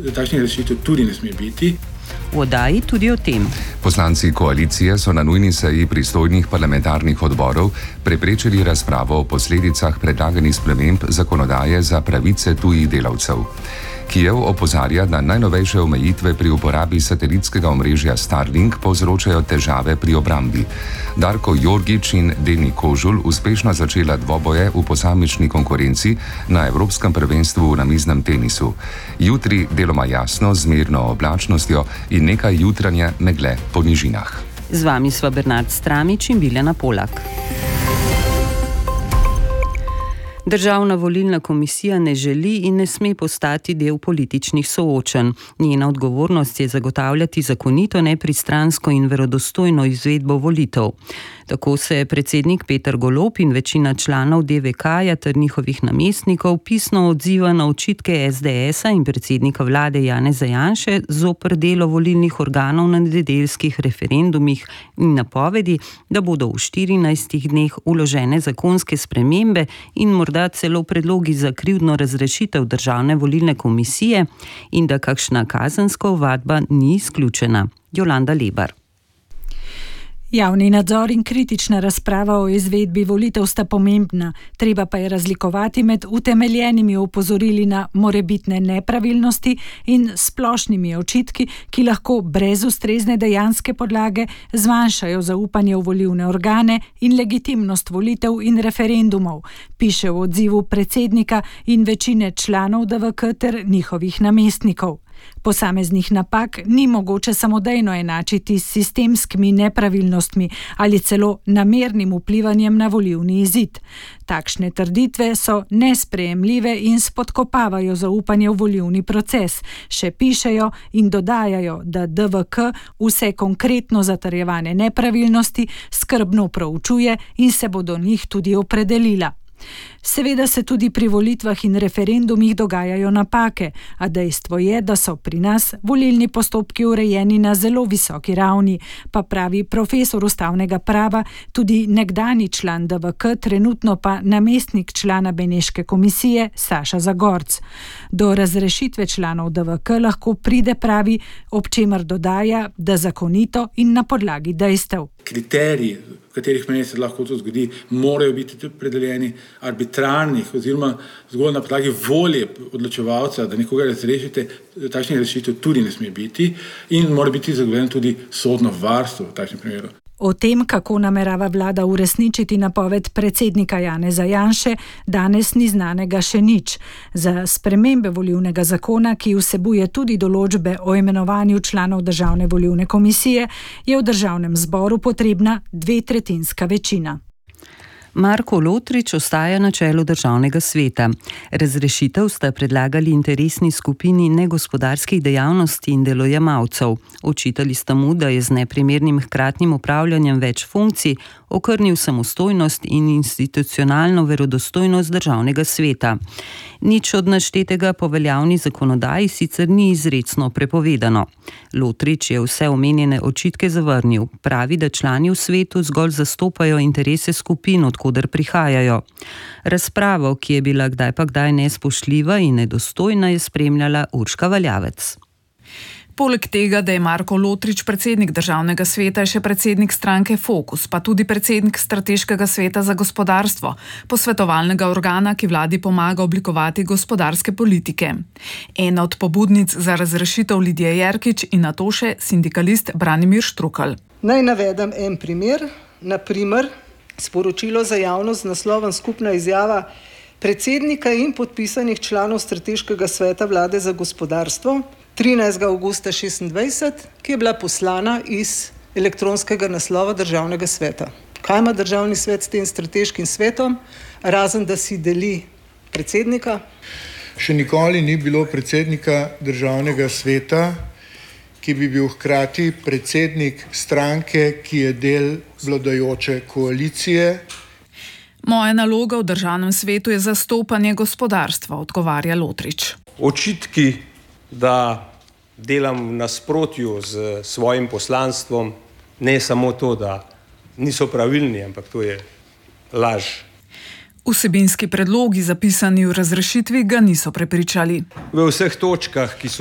takšnih rešitev tudi ne sme biti. V oddaji tudi o tem. Poslanci koalicije so na nujni seji pristojnih parlamentarnih odborov preprečili razpravo o posledicah predlaganih sprememb zakonodaje za pravice tujih delavcev. Kijev opozarja, da najnovejše omejitve pri uporabi satelitskega omrežja Starlink povzročajo težave pri obrambi. Darko Jorgič in Deni Kožul uspešno začela dvoboje v posamični konkurenci na Evropskem prvenstvu v namiznem tenisu. Jutri deloma jasno, z zmerno oblačnostjo in nekaj jutranje megle po nižinah. Z vami sva Bernard Stramič in Biljana Polak. Državna volilna komisija ne želi in ne sme postati del političnih soočenj. Njena odgovornost je zagotavljati zakonito, nepristransko in verodostojno izvedbo volitev. Tako se predsednik Peter Golob in večina članov DVK-ja ter njihovih namestnikov pisno odziva na očitke SDS-a in predsednika vlade Janeza Janše zoper delo volilnih organov na nedeljskih referendumih in napovedi, da bodo v 14 dneh vložene zakonske spremembe in morda celo predlogi za krivdno razrešitev Državne volilne komisije in da kakšna kazenska ovadba ni izključena. Jolanda Lebar. Javni nadzor in kritična razprava o izvedbi volitev sta pomembna, treba pa je razlikovati med utemeljenimi opozorili na morebitne nepravilnosti in splošnimi očitki, ki lahko brez ustrezne dejanske podlage zmanjšajo zaupanje v volilne organe in legitimnost volitev in referendumov, piše v odzivu predsednika in večine članov DVK ter njihovih namestnikov. Posameznih napak ni mogoče samodejno enačiti s sistemskimi nepravilnostmi ali celo namernim vplivanjem na volilni izid. Takšne trditve so nesprejemljive in spodkopavajo zaupanje v volilni proces, še pišejo in dodajajo, da DVK vse konkretno zatrjevane nepravilnosti skrbno proučuje in se bo do njih tudi opredelila. Seveda se tudi pri volitvah in referendumih dogajajo napake, a dejstvo je, da so pri nas volilni postopki urejeni na zelo visoki ravni, pa pravi profesor ustavnega prava, tudi nekdani član DVK, trenutno pa namestnik člana Beneške komisije Saša Zagorc. Do razrešitve članov DVK lahko pride, pravi, ob čemer dodaja, da zakonito in na podlagi dejstev. Kriteriji, v katerih meni se lahko to zgodi, morajo biti predeljeni arbitrarnih oziroma zgolj na podlagi volje odločevalca, da nekoga razrešite, takšnih rešitev tudi ne sme biti in mora biti zagotovljeno tudi sodno varstvo v takšnem primeru. O tem, kako namerava vlada uresničiti napoved predsednika Janeza Janše, danes ni znanega še nič. Za spremembe volilnega zakona, ki vsebuje tudi določbe o imenovanju članov Državne volilne komisije, je v Državnem zboru potrebna 2/3 večina. Marko Lotrič ostaja na čelu Državnega sveta. Razrešitev sta predlagali interesni skupini negospodarskih dejavnosti in delojemalcev. Očitali sta mu, da je z neprimernim hkratnim upravljanjem več funkcij okrnil samostojnost in institucionalno verodostojnost Državnega sveta. Nič od naštetega po veljavni zakonodaji sicer ni izrecno prepovedano. Lotrič je vse omenjene očitke zavrnil. Pravi, da člani v svetu zgolj zastopajo interese skupin, odkoder prihajajo. Razpravo, ki je bila kdaj pa kdaj nespoštljiva in nedostojna, je spremljala Urška Valjavec. Poleg tega, da je Marko Lotrič predsednik Državnega sveta, je še predsednik stranke Fokus, pa tudi predsednik Strateškega sveta za gospodarstvo, posvetovalnega organa, ki vladi pomaga oblikovati gospodarske politike. Ena od pobudnic za razrešitev Lidija Jerkič in nato še sindikalist Branimir Štrukelj. Naj navedem en primer, naprimer sporočilo za javnost z naslovom Skupna izjava predsednika in podpisanih članov Strateškega sveta vlade za gospodarstvo 13. augusta 2026, ki je bila poslana iz elektronskega naslova Državnega sveta. Kaj ima Državni svet s tem strateškim svetom, razen da si deli predsednika? Še nikoli ni bilo predsednika Državnega sveta, ki bi bil hkrati predsednik stranke, ki je del vladajoče koalicije. Moja naloga v Državnem svetu je zastopanje gospodarstva, odgovarja Lotrič. Očitki, da delam v nasprotju z svojim poslanstvom, ne samo to, da niso pravilni, ampak to je laž. Vsebinski predlogi, zapisani v razrešitvi, ga niso prepričali. V vseh točkah, ki so